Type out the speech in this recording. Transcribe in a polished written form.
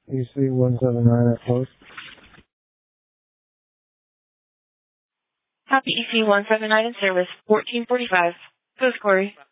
EC179 at post. Copy EC179 in service, 1445. Post Corey.